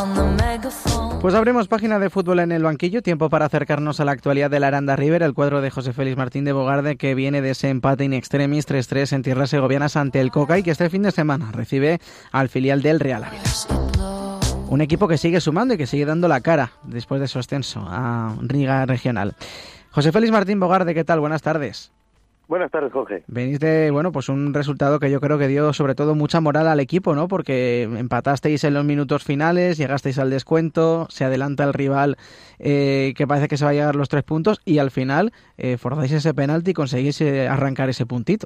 Pues abrimos página de fútbol en el banquillo, tiempo para acercarnos a la actualidad del Aranda River, el cuadro de José Félix Martín de Bogarde, que viene de ese empate in extremis 3-3 en tierras segovianas ante el Coca y que este fin de semana recibe al filial del Real Ávila. Un equipo que sigue sumando y que sigue dando la cara después de su ascenso a Liga Regional. José Félix Martín Bogarde, ¿qué tal? Buenas tardes. Buenas tardes, Jorge. Venís de, pues un resultado que yo creo que dio sobre todo mucha moral al equipo, ¿no? Porque empatasteis en los minutos finales, llegasteis al descuento, se adelanta el rival que parece que se va a llegar los 3 puntos y al final forzáis ese penalti y conseguís arrancar ese puntito.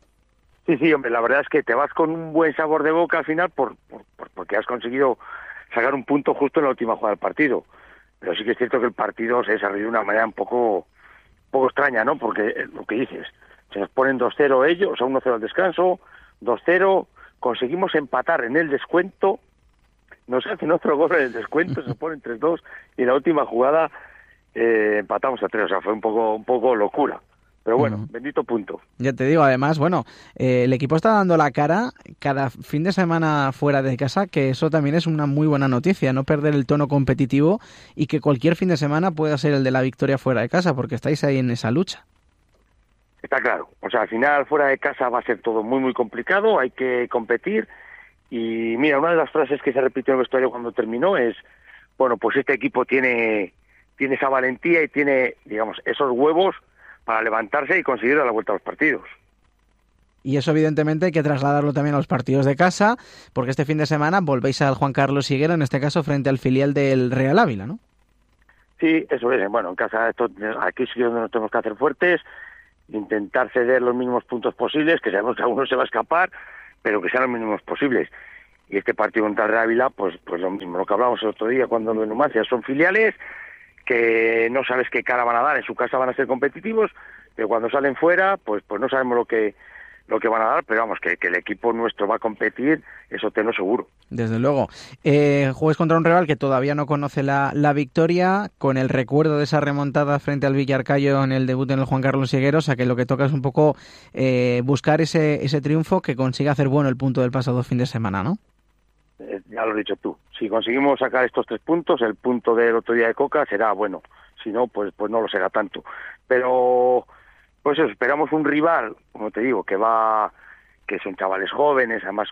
Sí, hombre, la verdad es que te vas con un buen sabor de boca al final porque has conseguido sacar un punto justo en la última jugada del partido. Pero sí que es cierto que el partido se desarrolló de una manera un poco extraña, ¿no? Porque lo que dices, se nos ponen 2-0 ellos, o sea, 1-0 al descanso, 2-0, conseguimos empatar en el descuento, nos hacen otro gol en el descuento, se ponen 3-2 y en la última jugada empatamos a 3, o sea, fue un poco locura. Pero bueno, bendito punto. Ya te digo, además, el equipo está dando la cara cada fin de semana fuera de casa, que eso también es una muy buena noticia, no perder el tono competitivo y que cualquier fin de semana pueda ser el de la victoria fuera de casa, porque estáis ahí en esa lucha. Está claro, o sea, al final fuera de casa va a ser todo muy, muy complicado, hay que competir y mira, una de las frases que se repitió en el vestuario cuando terminó es, bueno, pues este equipo tiene esa valentía y tiene, digamos, esos huevos para levantarse y conseguir dar la vuelta a los partidos. Y eso evidentemente hay que trasladarlo también a los partidos de casa, porque este fin de semana volvéis al Juan Carlos Higuero, en este caso frente al filial del Real Ávila, ¿no? Sí, eso es, bueno, en casa aquí sí donde nos tenemos que hacer fuertes, intentar ceder los mínimos puntos posibles, que sabemos que alguno se va a escapar, pero que sean los mínimos posibles. Y este partido contra el Real Ávila, pues lo mismo, lo que hablábamos el otro día cuando lo de Numancia, son filiales que no sabes qué cara van a dar, en su casa van a ser competitivos, pero cuando salen fuera, pues no sabemos lo que van a dar, pero vamos, que el equipo nuestro va a competir, eso tenlo seguro. Desde luego. Juegues contra un rival que todavía no conoce la victoria, con el recuerdo de esa remontada frente al Villarcayo en el debut en el Juan Carlos Higuero, o sea que lo que toca es un poco buscar ese triunfo que consiga hacer bueno el punto del pasado fin de semana, ¿no? Ya lo has dicho tú. Si conseguimos sacar estos 3 puntos, el punto del otro día de Coca será bueno. Si no, pues no lo será tanto. Pero pues eso, esperamos un rival, como te digo, que son chavales jóvenes, además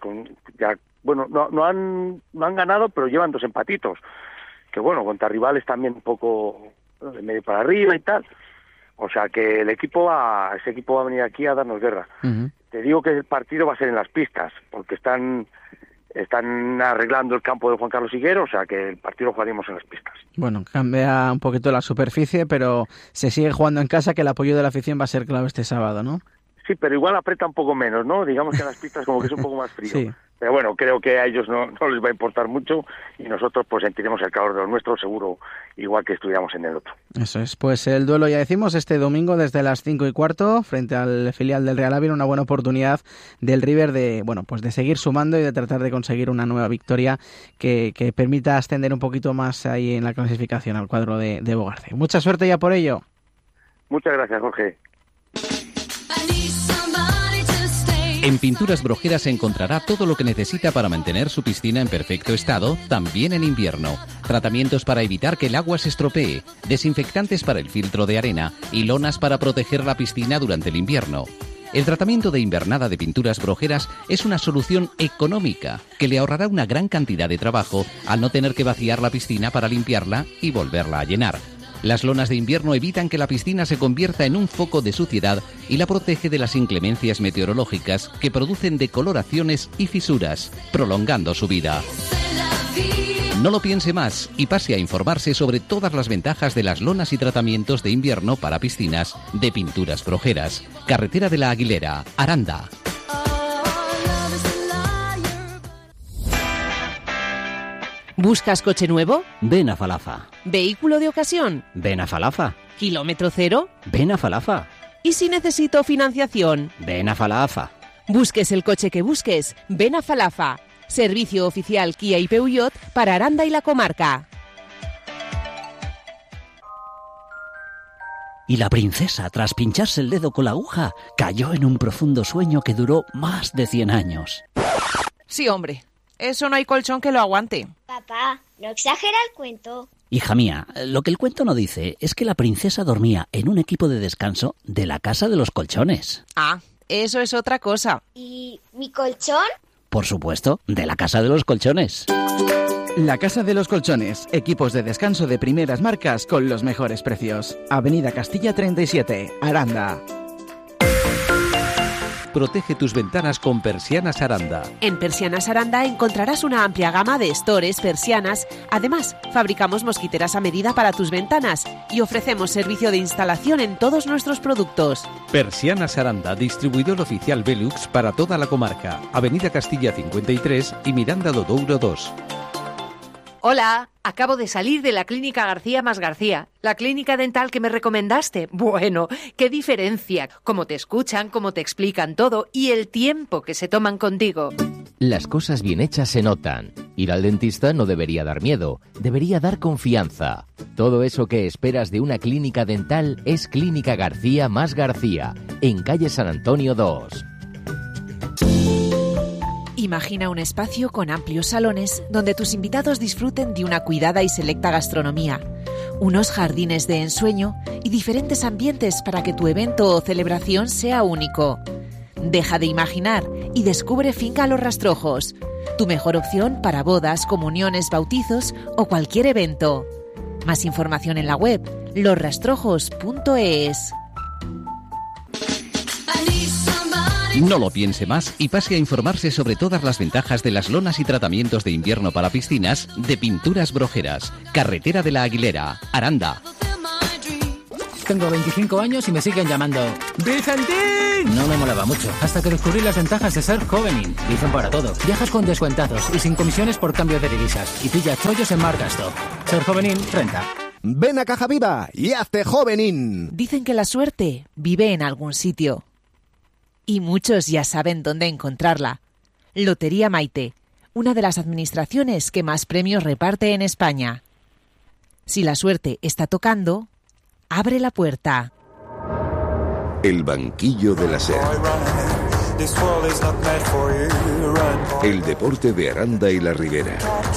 no han ganado, pero llevan 2 empatitos. Que bueno, contra rivales también un poco de medio para arriba y tal. O sea que ese equipo va a venir aquí a darnos guerra. Uh-huh. Te digo que el partido va a ser en las pistas, porque están arreglando el campo de Juan Carlos Higuero, o sea que el partido lo jugaremos en las pistas. Bueno, cambia un poquito la superficie, pero se sigue jugando en casa, que el apoyo de la afición va a ser clave este sábado, ¿no? Sí, pero igual aprieta un poco menos, ¿no? Digamos que en las pistas como que es un poco más frío. Sí. Pero bueno, creo que a ellos no les va a importar mucho y nosotros pues sentiremos el calor de los nuestros seguro, igual que estudiamos en el otro. Eso es, pues el duelo ya decimos este domingo desde las 5:15 frente al filial del Real Ávila, una buena oportunidad del River de seguir sumando y de tratar de conseguir una nueva victoria que permita ascender un poquito más ahí en la clasificación al cuadro de Bogarde. Mucha suerte ya por ello. Muchas gracias, Jorge. En Pinturas Brojeras encontrará todo lo que necesita para mantener su piscina en perfecto estado, también en invierno. Tratamientos para evitar que el agua se estropee, desinfectantes para el filtro de arena y lonas para proteger la piscina durante el invierno. El tratamiento de invernada de Pinturas Brojeras es una solución económica que le ahorrará una gran cantidad de trabajo al no tener que vaciar la piscina para limpiarla y volverla a llenar. Las lonas de invierno evitan que la piscina se convierta en un foco de suciedad y la protege de las inclemencias meteorológicas que producen decoloraciones y fisuras, prolongando su vida. No lo piense más y pase a informarse sobre todas las ventajas de las lonas y tratamientos de invierno para piscinas de Pinturas Brojeras. Carretera de la Aguilera, Aranda. ¿Buscas coche nuevo? Ven a Falafa. ¿Vehículo de ocasión? Ven a Falafa. ¿Kilómetro cero? Ven a Falafa. ¿Y si necesito financiación? Ven a Falafa. Busques el coche que busques, ven a Falafa. Servicio oficial Kia y Peugeot para Aranda y la comarca. Y la princesa, tras pincharse el dedo con la aguja, cayó en un profundo sueño que duró más de 100 años. Sí, hombre. Eso no hay colchón que lo aguante. Papá, no exagera el cuento. Hija mía, lo que el cuento no dice es que la princesa dormía en un equipo de descanso de la Casa de los Colchones. Ah, eso es otra cosa. ¿Y mi colchón? Por supuesto, de la Casa de los Colchones. La Casa de los Colchones, equipos de descanso de primeras marcas con los mejores precios. Avenida Castilla 37, Aranda. Protege tus ventanas con Persianas Aranda. En Persianas Aranda encontrarás una amplia gama de estores, persianas. Además, fabricamos mosquiteras a medida para tus ventanas y ofrecemos servicio de instalación en todos nuestros productos. Persianas Aranda, distribuidor oficial Velux para toda la comarca. Avenida Castilla 53 y Miranda do Douro 2. Hola, acabo de salir de la Clínica García más García, la clínica dental que me recomendaste. Bueno, qué diferencia, cómo te escuchan, cómo te explican todo y el tiempo que se toman contigo. Las cosas bien hechas se notan. Ir al dentista no debería dar miedo, debería dar confianza. Todo eso que esperas de una clínica dental es Clínica García más García, en calle San Antonio 2. Imagina un espacio con amplios salones donde tus invitados disfruten de una cuidada y selecta gastronomía, unos jardines de ensueño y diferentes ambientes para que tu evento o celebración sea único. Deja de imaginar y descubre Finca Los Rastrojos, tu mejor opción para bodas, comuniones, bautizos o cualquier evento. Más información en la web losrastrojos.es. No lo piense más y pase a informarse sobre todas las ventajas de las lonas y tratamientos de invierno para piscinas de Pinturas Brojeras, Carretera de la Aguilera, Aranda. Tengo 25 años y me siguen llamando ¡Vicentín! No me molaba mucho, hasta que descubrí las ventajas de ser Jovenin. Dicen para todo. Viajas con descuentados y sin comisiones por cambio de divisas. Y pilla chollos en Margasto. Ser Jovenin renta. Ven a Caja Viva y hazte Jovenin. Dicen que la suerte vive en algún sitio. Y muchos ya saben dónde encontrarla. Lotería Maite, una de las administraciones que más premios reparte en España. Si la suerte está tocando, abre la puerta. El banquillo de la SER. El deporte de Aranda y la Ribera.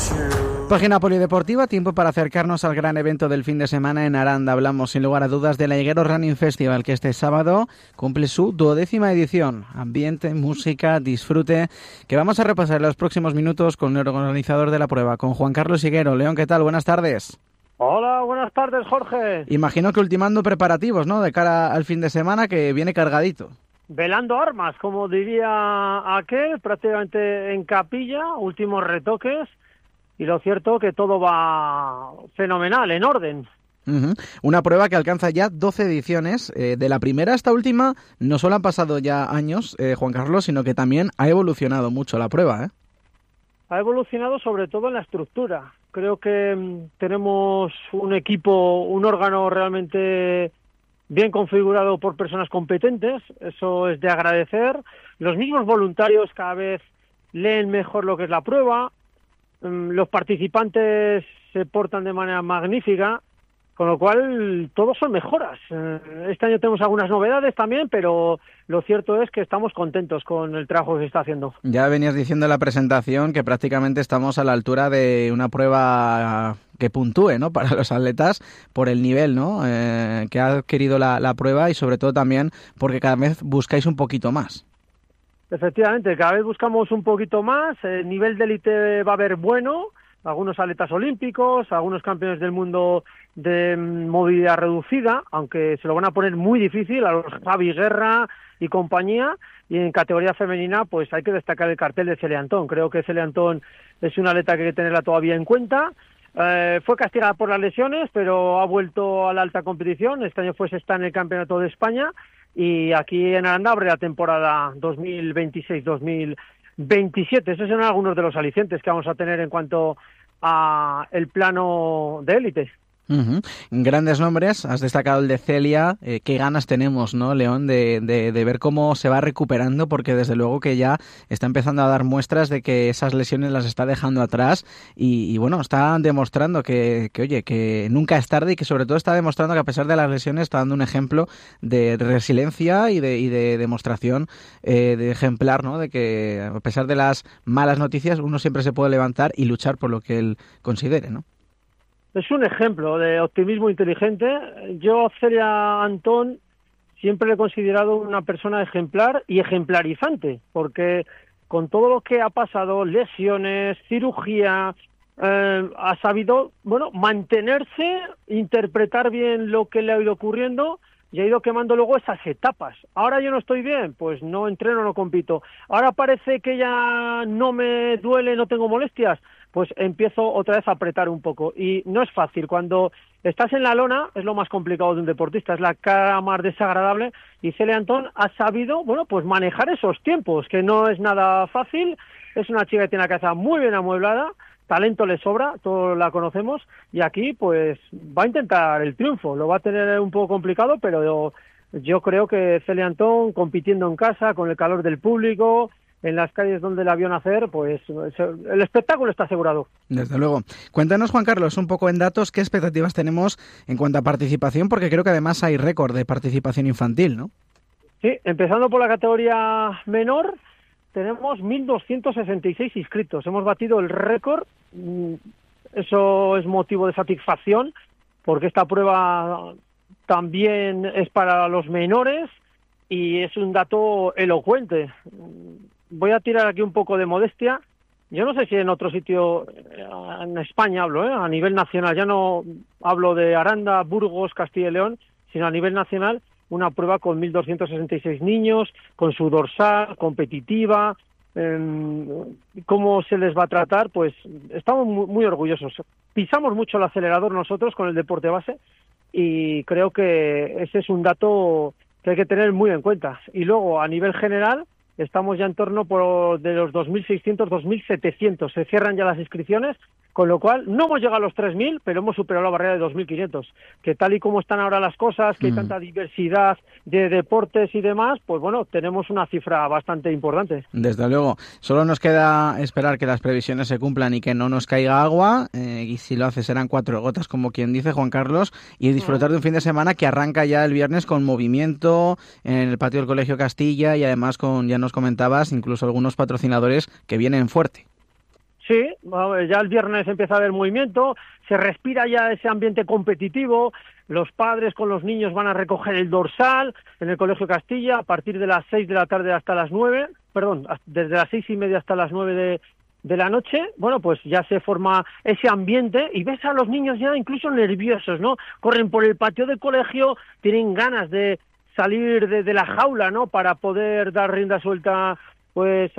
Página polideportiva, tiempo para acercarnos al gran evento del fin de semana en Aranda. Hablamos sin lugar a dudas del Higuero Running Festival, que este sábado cumple su 12ª edición. Ambiente, música, disfrute, que vamos a repasar en los próximos minutos con el organizador de la prueba, con Juan Carlos Higuero. León, ¿qué tal? Buenas tardes. Hola, buenas tardes, Jorge. Imagino que ultimando preparativos, ¿no?, de cara al fin de semana, que viene cargadito. Velando armas, como diría aquel, prácticamente en capilla, últimos retoques. Y lo cierto que todo va fenomenal, en orden. Uh-huh. Una prueba que alcanza ya 12 ediciones. De la primera a esta última no solo han pasado ya años, Juan Carlos, sino que también ha evolucionado mucho la prueba, ¿eh? Ha evolucionado sobre todo en la estructura. Creo que tenemos un equipo, un órgano realmente bien configurado por personas competentes. Eso es de agradecer. Los mismos voluntarios cada vez leen mejor lo que es la prueba. Los participantes se portan de manera magnífica, con lo cual todos son mejoras. Este año tenemos algunas novedades también, pero lo cierto es que estamos contentos con el trabajo que se está haciendo. Ya venías diciendo en la presentación que prácticamente estamos a la altura de una prueba que puntúe, ¿no?, para los atletas por el nivel, ¿no?, que ha adquirido la prueba y sobre todo también porque cada vez buscáis un poquito más. Efectivamente, cada vez buscamos un poquito más. El nivel de élite va a haber bueno, algunos atletas olímpicos, algunos campeones del mundo de movilidad reducida, aunque se lo van a poner muy difícil a los Javi Guerra y compañía. Y en categoría femenina, pues hay que destacar el cartel de Celia Antón. Creo que Celia Antón es una atleta que hay que tenerla todavía en cuenta. Fue castigada por las lesiones, pero ha vuelto a la alta competición. Este año fue sexta en el Campeonato de España. Y aquí en Aranda abre la temporada 2026-2027. Esos son algunos de los alicientes que vamos a tener en cuanto a el plano de élite. Grandes nombres, has destacado el de Celia. Qué ganas tenemos, ¿no, León, de ver cómo se va recuperando, porque desde luego que ya está empezando a dar muestras de que esas lesiones las está dejando atrás y bueno, está demostrando que oye, que nunca es tarde y que sobre todo está demostrando que a pesar de las lesiones está dando un ejemplo de resiliencia y de demostración de ejemplar, ¿no? De que a pesar de las malas noticias uno siempre se puede levantar y luchar por lo que él considere, ¿no? Es un ejemplo de optimismo inteligente. Yo, Celia Antón, siempre le he considerado una persona ejemplar y ejemplarizante, porque con todo lo que ha pasado, lesiones, cirugía, ha sabido, mantenerse, interpretar bien lo que le ha ido ocurriendo y ha ido quemando luego esas etapas. Ahora yo no estoy bien, pues no entreno, no compito. Ahora parece que ya no me duele, no tengo molestias, pues empiezo otra vez a apretar un poco. Y no es fácil. Cuando estás en la lona es lo más complicado de un deportista, es la cara más desagradable, y Celia Antón ha sabido, pues manejar esos tiempos, que no es nada fácil. Es una chica que tiene la cabeza muy bien amueblada, talento le sobra, todos la conocemos, y aquí pues va a intentar el triunfo. Lo va a tener un poco complicado, pero yo creo que Celia Antón, compitiendo en casa, con el calor del público, en las calles donde la vio nacer, pues el espectáculo está asegurado. Desde luego. Cuéntanos, Juan Carlos, un poco en datos, ¿qué expectativas tenemos en cuanto a participación? Porque creo que además hay récord de participación infantil, ¿no? Sí, empezando por la categoría menor, tenemos 1.266 inscritos. Hemos batido el récord. Eso es motivo de satisfacción, porque esta prueba también es para los menores y es un dato elocuente. Voy a tirar aquí un poco de modestia. Yo no sé si en otro sitio, en España hablo, a nivel nacional, ya no hablo de Aranda, Burgos, Castilla y León, sino a nivel nacional, una prueba con 1.266 niños, con su dorsal, competitiva. ¿Cómo se les va a tratar? Pues estamos muy orgullosos. Pisamos mucho el acelerador nosotros con el deporte base y creo que ese es un dato que hay que tener muy en cuenta. Y luego, a nivel general, estamos ya en torno de los 2.600, 2.700. Se cierran ya las inscripciones, con lo cual no hemos llegado a los 3.000, pero hemos superado la barrera de 2.500. Que tal y como están ahora las cosas, que hay tanta diversidad de deportes y demás, pues bueno, tenemos una cifra bastante importante. Desde luego. Solo nos queda esperar que las previsiones se cumplan y que no nos caiga agua, y si lo hace serán 4 gotas, como quien dice, Juan Carlos, y disfrutar de un fin de semana que arranca ya el viernes con movimiento en el patio del Colegio Castilla y además con, ya nos comentabas, incluso algunos patrocinadores que vienen fuerte. Sí, ya el viernes empieza a haber movimiento, se respira ya ese ambiente competitivo, los padres con los niños van a recoger el dorsal en el Colegio Castilla a partir de las 6 de la tarde hasta las 9, desde las 6:30 hasta las 9 de la noche. Bueno, pues ya se forma ese ambiente y ves a los niños ya incluso nerviosos, ¿no? Corren por el patio del colegio, tienen ganas de salir de la jaula, ¿no? Para poder dar rienda suelta pues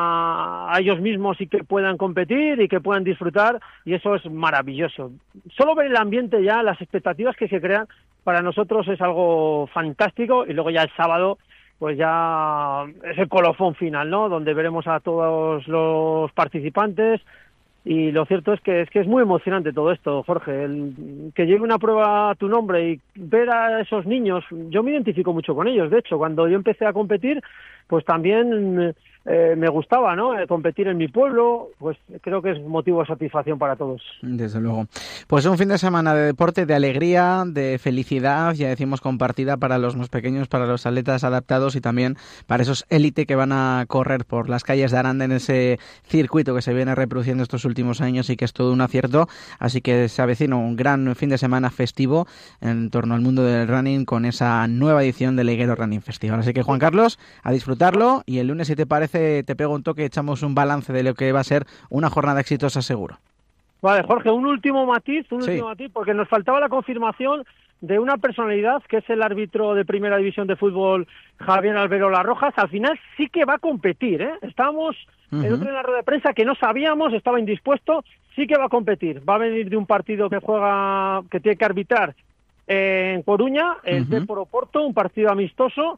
a ellos mismos y que puedan competir y que puedan disfrutar, y eso es maravilloso. Solo ver el ambiente ya, las expectativas que se crean, para nosotros es algo fantástico, y luego ya el sábado pues ya es el colofón final, ¿no? Donde veremos a todos los participantes. Y lo cierto es que es muy emocionante todo esto, Jorge, el que llegue una prueba a tu nombre y ver a esos niños. Yo me identifico mucho con ellos. De hecho, cuando yo empecé a competir, pues también me gustaba, ¿no? Competir en mi pueblo, pues creo que es motivo de satisfacción para todos. Desde luego. Pues un fin de semana de deporte, de alegría, de felicidad, ya decimos compartida para los más pequeños, para los atletas adaptados y también para esos élite que van a correr por las calles de Aranda en ese circuito que se viene reproduciendo estos últimos años y que es todo un acierto. Así que se avecina un gran fin de semana festivo en torno al mundo del running con esa nueva edición del Leguero Running Festival. Así que, Juan Carlos, a disfrutarlo, y el lunes, si te parece, te pego un toque, echamos un balance de lo que va a ser una jornada exitosa seguro. Vale, Jorge, un último matiz, porque nos faltaba la confirmación de una personalidad que es el árbitro de Primera División de Fútbol, Javier Alberola Rojas. Al final sí que va a competir, ¿eh? Estábamos el otro en la rueda de prensa que no sabíamos, estaba indispuesto, sí que va a competir. Va a venir de un partido que tiene que arbitrar en Coruña, el Depor Oporto, un partido amistoso,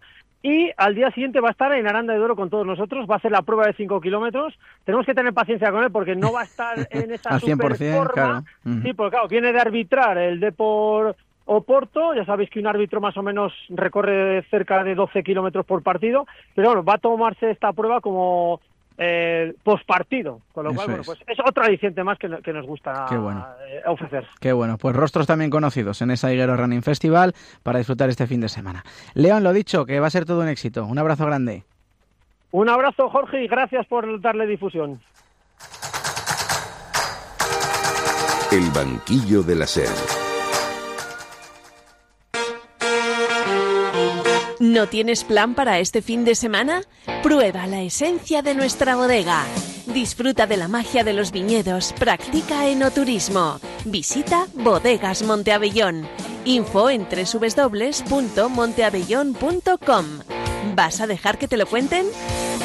Y al día siguiente va a estar en Aranda de Duero con todos nosotros, va a hacer la prueba de 5 kilómetros. Tenemos que tener paciencia con él porque no va a estar en esa super forma. Claro. Sí, porque claro, viene de arbitrar el Depor Oporto, ya sabéis que un árbitro más o menos recorre cerca de 12 kilómetros por partido, pero bueno, va a tomarse esta prueba como postpartido, con lo cual, bueno, pues es otro aliciente más que nos gusta ofrecer. Qué bueno, pues rostros también conocidos en esa Higuero Running Festival para disfrutar este fin de semana. León, lo dicho, que va a ser todo un éxito. Un abrazo grande. Un abrazo, Jorge, y gracias por darle difusión. El banquillo de la SER. ¿No tienes plan para este fin de semana? Prueba la esencia de nuestra bodega. Disfruta de la magia de los viñedos. Practica enoturismo. Visita Bodegas Monteabellón. Info en www.monteabellón.com. ¿Vas a dejar que te lo cuenten?